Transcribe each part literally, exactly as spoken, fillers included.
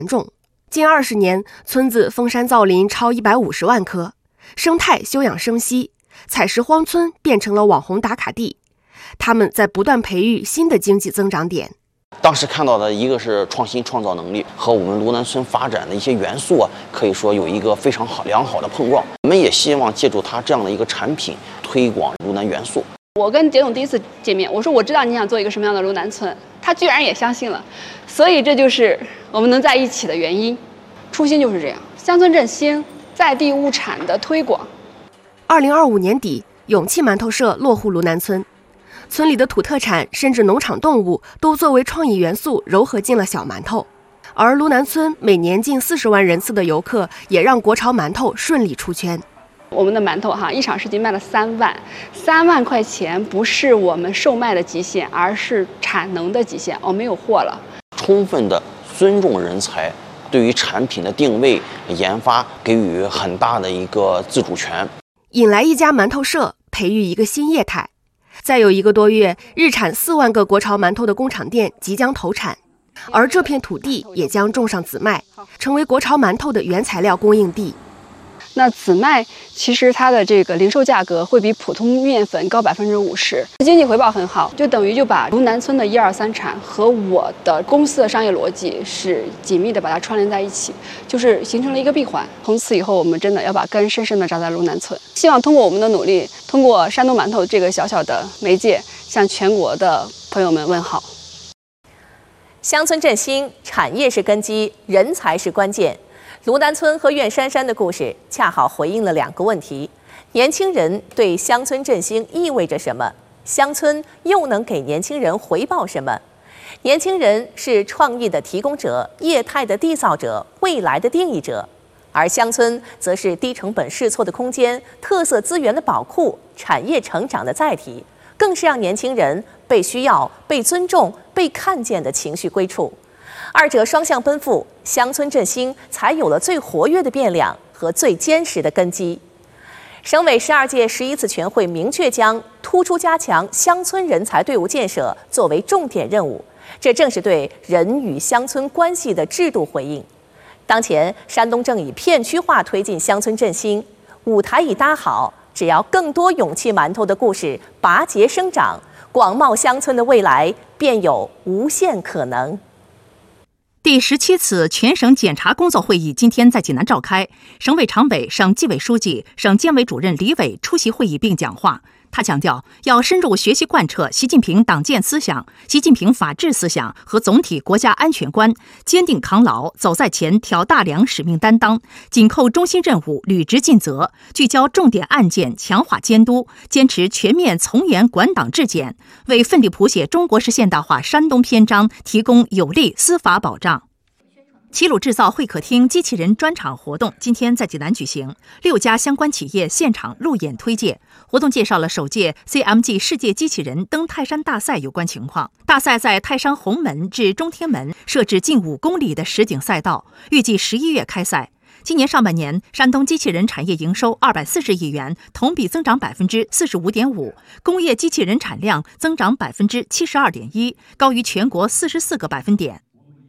重。近二十年，村子封山造林超一百五十万棵，生态休养生息，采石荒村变成了网红打卡地。他们在不断培育新的经济增长点。 当时看到的一个是创新创造能力和我们芦南村发展的一些元素啊，可以说有一个非常好良好的碰撞。我们也希望借助它这样的一个产品，推广芦南元素。 我跟杰总第一次见面，我说我知道你想做一个什么样的芦南村，他居然也相信了，所以这就是我们能在一起的原因。初心就是这样，乡村振兴，在地物产的推广。 二零二五年底，永气馒头社落户芦南村，村里的土特产甚至农场动物都作为创意元素糅合进了小馒头。而芦南村每年近四十万人次的游客，也让国潮馒头顺利出圈。 我们的馒头哈，一场市集卖了三万，三万块钱不是我们售卖的极限，而是产能的极限。我、哦、没有货了。 充分的尊重人才，对于产品的定位、研发给予很大的一个自主权。 引来一家馒头社，培育一个新业态。再有一个多月，日产四万个国潮馒头的工厂店即将投产，而这片土地也将种上紫麦，成为国潮馒头的原材料供应地。 那紫麦其实它的这个零售价格会比普通面粉高百分之五十，经济回报很好，就等于就把芦南村的一二三产和我的公司的商业逻辑是紧密的把它串联在一起，就是形成了一个闭环。从此以后，我们真的要把根深深的扎在芦南村。希望通过我们的努力，通过山东馒头这个小小的媒介，向全国的朋友们问好。 乡村振兴，产业是根基，人才是关键。芦南村和苑姗姗的故事恰好回应了两个问题：年轻人对乡村振兴意味着什么？乡村又能给年轻人回报什么？年轻人是创意的提供者、业态的缔造者、未来的定义者，而乡村则是低成本试错的空间、特色资源的宝库、产业成长的载体，更是让年轻人被需要、被尊重、被看见的情绪归处。二者双向奔赴，乡村振兴才有了最活跃的变量和最坚实的根基。省委十二届十一次全会明确将突出加强乡村人才队伍建设作为重点任务，这正是对人与乡村关系的制度回应。当前，山东正以片区化推进乡村振兴，舞台已搭好，只要更多勇气馒头的故事拔节生长，广袤乡村的未来便有无限可能。 第十七次全省检查工作会议今天在济南召开，省委常委、省纪委书记、省监委主任李伟出席会议并讲话。他强调，要深入学习贯彻习近平党建思想、习近平法治思想和总体国家安全观，坚定扛牢、走在前、挑大梁使命担当，紧扣中心任务，履职尽责，聚焦重点案件，强化监督，坚持全面从严管党治检，为奋力谱写中国式现代化山东篇章提供有力司法保障。齐鲁制造会客厅机器人专场活动今天在济南举行，六家相关企业现场路演推介。活动介绍了首届 C M G 世界机器人登泰山大赛有关情况。大赛在泰山红门至中天门设置近五公里的实景赛道，预计十一月开赛。今年上半年，山东机器人产业营收二百四十亿元，同比增长百分之四十五点五，工业机器人产量增长百分之七十二点一，高于全国四十四个百分点。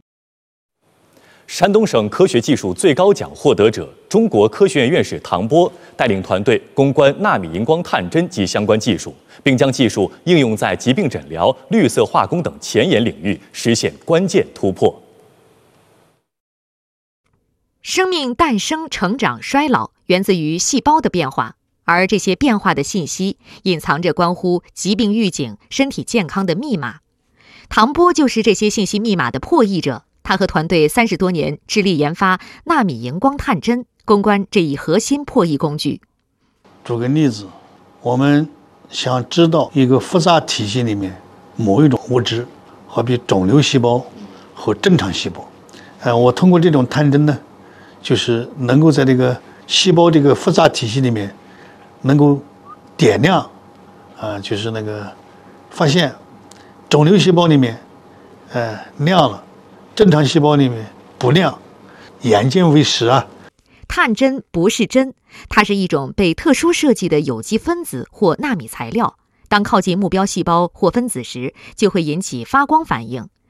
山东省科学技术最高奖获得者、中国科学院院士唐波带领团队攻关纳米荧光探针及相关技术，并将技术应用在疾病诊疗、绿色化工等前沿领域，实现关键突破。 生命诞生、成长、衰老源自于细胞的变化，而这些变化的信息隐藏着关乎疾病预警、身体健康的密码。唐波就是这些信息密码的破译者。他和团队三十多年致力研发纳米荧光探针，攻关这一核心破译工具。 举个例子，我们想知道一个复杂体系里面某一种物质，好比肿瘤细胞和正常细胞。呃，我通过这种探针呢，就是能够在这个细胞这个复杂体系里面，能够点亮，啊、呃，就是那个发现肿瘤细胞里面，呃，亮了。正常细胞里面不亮，眼见为实啊。 探针不是针，它是一种被特殊设计的有机分子或纳米材料。当靠近目标细胞或分子时，就会引起发光反应。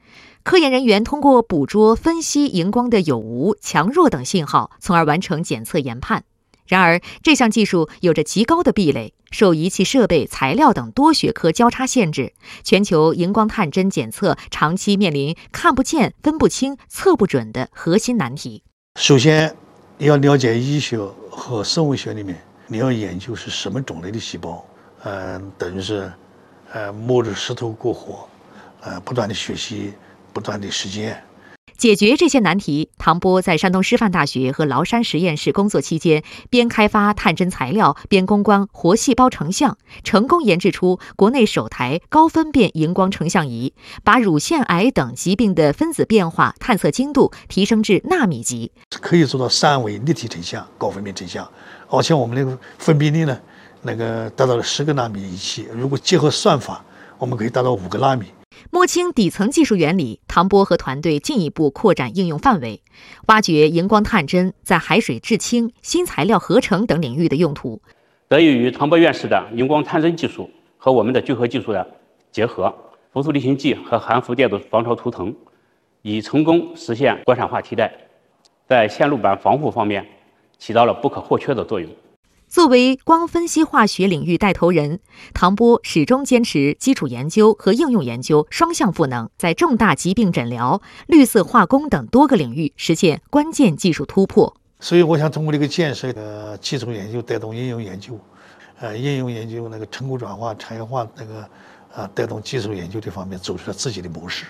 科研人员通过捕捉、分析荧光的有无、强弱等信号，从而完成检测研判。然而，这项技术有着极高的壁垒，受仪器设备、材料等多学科交叉限制，全球荧光探针检测长期面临看不见、分不清、测不准的核心难题。 首先，要了解医学和生物学里面，你要研究是什么种类的细胞，呃，等于是，呃，摸着石头过河，呃，不断的学习，不断的实践。 解决这些难题，唐波在山东师范大学和崂山实验室工作期间，边开发探针材料，边攻关活细胞成像，成功研制出国内首台高分辨荧光成像仪，把乳腺癌等疾病的分子变化探测精度提升至纳米级， 可以做到三维立体成像、高分辨成像，而且我们那个分辨率呢，那个达到了十个纳米仪器，如果结合算法，我们可以达到五个纳米。 摸清底层技术原理，唐波和团队进一步扩展应用范围，挖掘荧光探针在海水制氢、新材料合成等领域的用途。 得益于唐波院士的荧光探针技术和我们的聚合技术的结合，氟素离心剂和含氟电阻防潮图腾已成功实现国产化替代，在线路板防护方面起到了不可或缺的作用。 作为光分析化学领域带头人，唐波始终坚持基础研究和应用研究双向赋能，在重大疾病诊疗、绿色化工等多个领域实现关键技术突破。 所以，我想通过这个建设，呃，基础研究带动应用研究，呃，应用研究那个成果转化、产业化那个，啊、呃，带动基础研究这方面走出了自己的模式。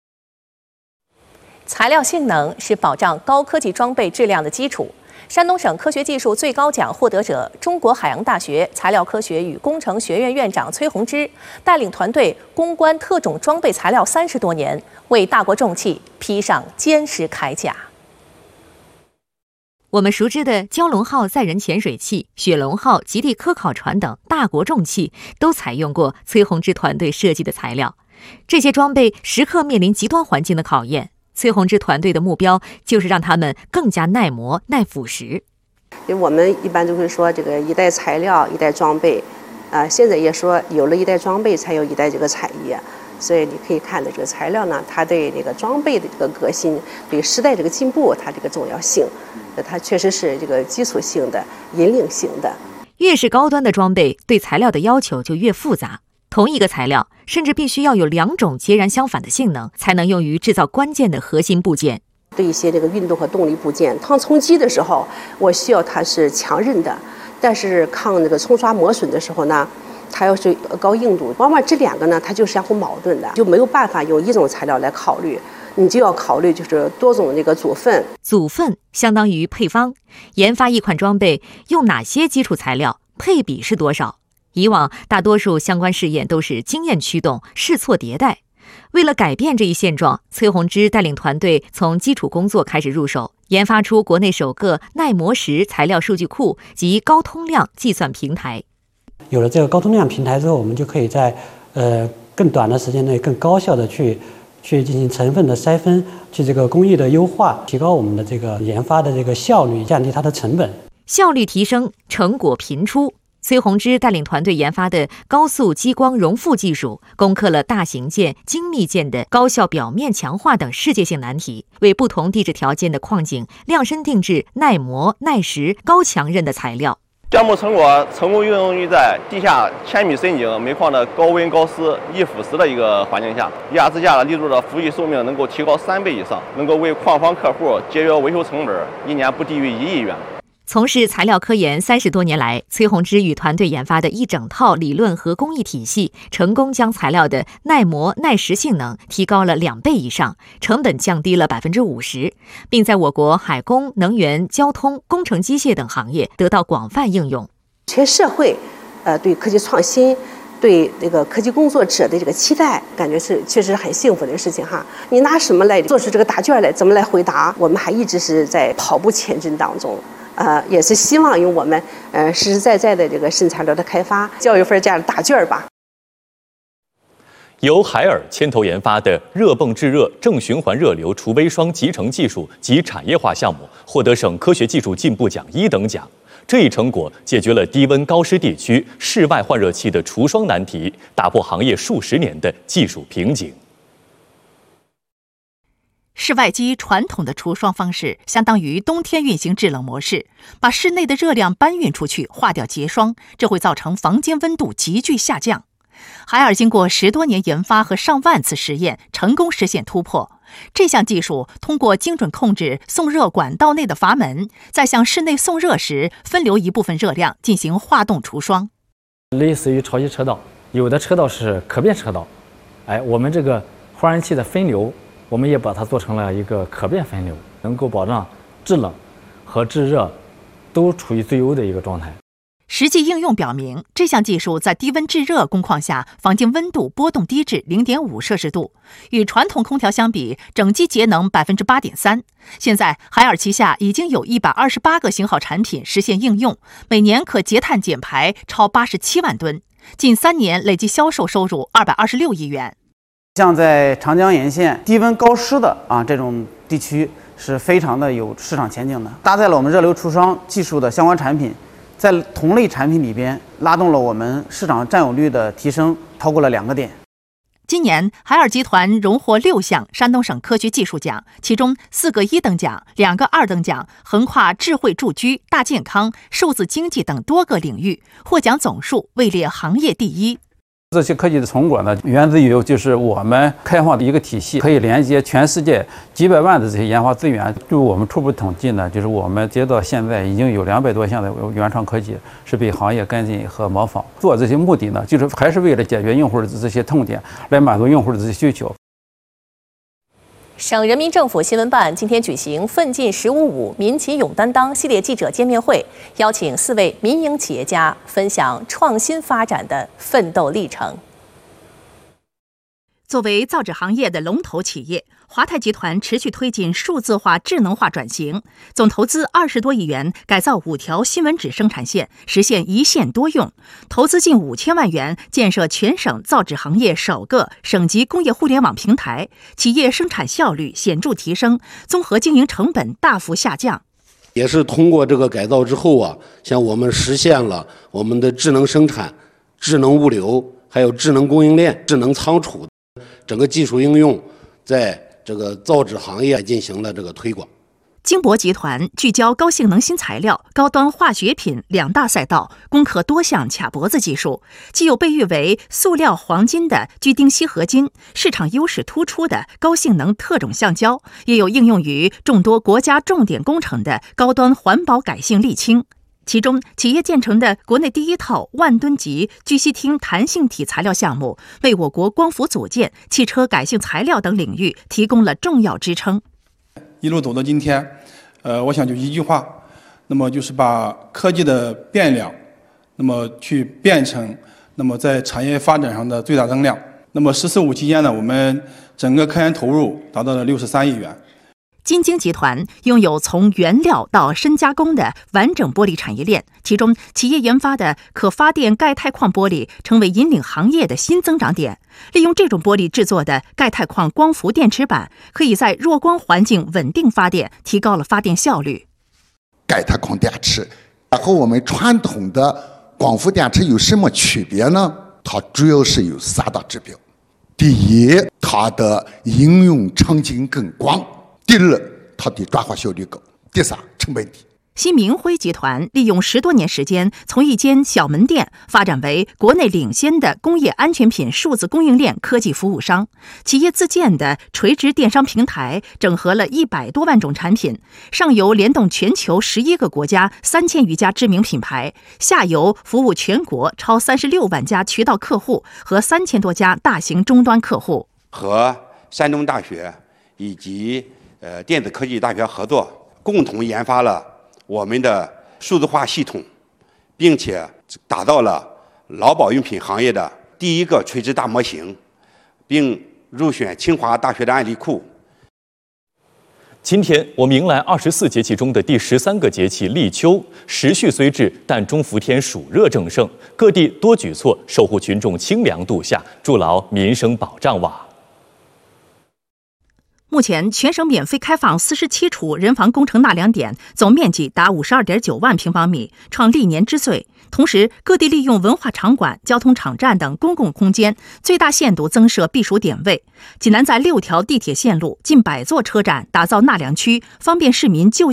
材料性能是保障高科技装备质量的基础。山东省科学技术最高奖获得者、中国海洋大学材料科学与工程学院院长崔洪之带领团队攻关特种装备材料三十多年，为大国重器披上坚实铠甲。 我们熟知的蛟龙号载人潜水器、雪龙号极地科考船等大国重器，都采用过崔洪之团队设计的材料。这些装备时刻面临极端环境的考验。崔洪之团队的目标就是让他们更加耐磨、耐腐蚀。 我们一般都会说，这个一代材料，一代装备，啊、呃，现在也说有了一代装备，才有一代这个产业。所以你可以看到，这个材料呢，它对这个装备的这个革新，对时代这个进步，它这个重要性，它确实是这个基础性的、引领性的。 越是高端的装备，对材料的要求就越复杂。同一个材料，甚至必须要有两种截然相反的性能，才能用于制造关键的核心部件。 对一些这个运动和动力部件，抗冲击的时候，我需要它是强韧的；但是抗那个冲刷磨损的时候呢，它要是高硬度。往往这两个呢，它就相互矛盾的，就没有办法用一种材料来考虑，你就要考虑就是多种那个组分。 组分相当于配方，研发一款装备用哪些基础材料，配比是多少？以往大多数相关试验都是经验驱动，试错迭代。为了改变这一现状，崔洪之带领团队从基础工作开始入手，研发出国内首个耐磨蚀材料数据库及高通量计算平台。 有了这个高通量平台之后，我们就可以在呃更短的时间内更高效的去去进行成分的筛分，去这个工艺的优化，提高我们的这个研发的这个效率，降低它的成本。 效率提升，成果频出。崔洪之带领团队研发的高速激光熔覆技术，攻克了大型件、精密件的高效表面强化等世界性难题，为不同地质条件的矿井量身定制耐磨、耐蚀、高强韧的材料。 项目成果成功运用于在地下千米深井煤矿的高温高湿易腐蚀的一个环境下，压支架的立柱的服役寿命能够提高三倍以上，能够为矿房客户节约维修成本，一年不低于一亿元。 从事材料科研三十多年来，崔洪之与团队研发的一整套理论和工艺体系，成功将材料的耐磨、耐蚀性能提高了两倍以上，成本降低了百分之五十，并在我国海工、能源、交通、工程机械等行业得到广泛应用。 全社会，呃，对科技创新，对这个科技工作者的这个期待，感觉是确实很幸福的事情哈。你拿什么来做出这个答卷来？怎么来回答？我们还一直是在跑步前进当中。呃，也是希望用我们呃实实在在的这个新材料的开发，交一份这样的答卷吧。 由海尔牵头研发的热泵制热正循环热流除微霜集成技术及产业化项目，获得省科学技术进步奖一等奖。这一成果解决了低温高湿地区室外换热器的除霜难题，打破行业数十年的技术瓶颈。 室外机传统的除霜方式相当于冬天运行制冷模式，把室内的热量搬运出去，化掉结霜，这会造成房间温度急剧下降。海尔经过十多年研发和上万次实验，成功实现突破。这项技术通过精准控制送热管道内的阀门，在向室内送热时分流一部分热量进行化冻除霜。 类似于潮汐车道，有的车道是可变车道，哎，我们这个换热器的分流，我们也把它做成了一个可变分流，能够保障制冷和制热都处于最优的一个状态。 实际应用表明，这项技术在低温制热工况下，房间温度波动低至 零点五摄氏度，与传统空调相比，整机节能 百分之八点三。现在，海尔旗下已经有一百二十八个型号产品实现应用，每年可节碳减排超八十七万吨，近三年累计销售收入二百二十六亿元。 像在长江沿线低温高湿的啊这种地区，是非常的有市场前景的。搭载了我们热流除霜技术的相关产品，在同类产品里边拉动了我们市场占有率的提升，超过了两个点。 今年，海尔集团荣获六项山东省科学技术奖，其中四个一等奖，两个二等奖，横跨智慧住居、大健康、数字经济等多个领域，获奖总数位列行业第一。 这些科技的成果呢，源自于就是我们开放的一个体系，可以连接全世界几百万的这些研发资源。就我们初步统计呢，就是我们截到现在已经有两百多项的原创科技是被行业跟进和模仿。做这些目的呢，就是还是为了解决用户的这些痛点，来满足用户的这些需求。 省人民政府新闻办今天举行“奋进十五五”民企勇担当系列记者见面会，邀请四位民营企业家分享创新发展的奋斗历程。 作为造纸行业的龙头企业，华泰集团持续推进数字化、智能化转型，总投资二十多亿元改造五条新闻纸生产线，实现一线多用；投资近五千万元建设全省造纸行业首个省级工业互联网平台，企业生产效率显著提升，综合经营成本大幅下降。 也是通过这个改造之后啊，像我们实现了我们的智能生产、智能物流，还有智能供应链、智能仓储。整个技术应用在这个造纸行业进行了这个推广。 金博集团聚焦高性能新材料、高端化学品两大赛道，攻克多项卡脖子技术，既有被誉为塑料黄金的聚丁烯合金，市场优势突出的高性能特种橡胶，也有应用于众多国家重点工程的高端环保改性沥青。其中，企业建成的国内第一套万吨级聚烯烃弹性体材料项目，为我国光伏组件、汽车改性材料等领域提供了重要支撑。 一路走到今天，呃，我想就一句话，那么就是把科技的变量，那么去变成，那么在产业发展上的最大增量。那么“十四五”期间呢，我们整个科研投入达到了六十三亿元。 金晶集团拥有从原料到深加工的完整玻璃产业链，其中企业研发的可发电钙钛矿玻璃成为引领行业的新增长点。利用这种玻璃制作的钙钛矿光伏电池板，可以在弱光环境稳定发电，提高了发电效率。 钙钛矿电池和我们传统的光伏电池有什么区别呢？它主要是有三大指标：第一，它的应用场景更广。第二，它的转化效率高；第三，成本低。 新明辉集团利用十多年时间，从一间小门店发展为国内领先的工业安全品数字供应链科技服务商。企业自建的垂直电商平台，整合了一百多万种产品，上游联动全球十一个国家三千余家知名品牌，下游服务全国超三十六万家渠道客户和三千多家大型终端客户。 和山东大学以及呃，电子科技大学合作，共同研发了我们的数字化系统，并且打造了劳保用品行业的第一个垂直大模型，并入选清华大学的案例库。 今天我们迎来二十四节气中的第十三个节气立秋，时序虽至，但中伏天暑热正盛，各地多举措守护群众清凉度夏，筑牢民生保障网。 目前，全省免费开放四十七处人防工程纳凉点，总面积达五十二点九万平方米，创历年之最。 同时，各地利用文化场馆、交通场站等公共空间，最大限度增设避暑点位。济南在六条地铁线路、近百座车站打造纳凉区，方便市民就近